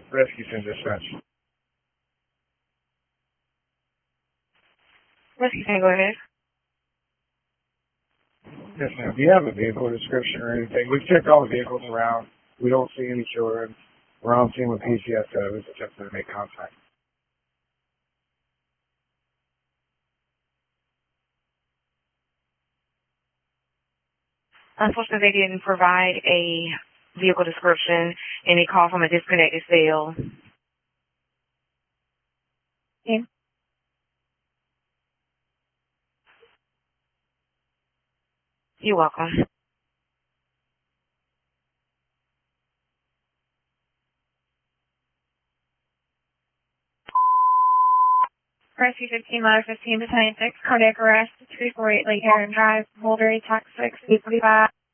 Rescue Center dispatch. Rescue Center, go ahead. Yes, ma'am. Do you have a vehicle description or anything? We've checked all the vehicles around. We don't see any children. We're on scene with PCS, we just to make contact. Unfortunately, they didn't provide a vehicle description, and they called from a disconnected cell. Yeah. You're welcome. Rescue 15, Ladder 15, Battalion 6, cardiac arrest, 348 Lake Heron Drive, Mulberry, Tax 6, 845.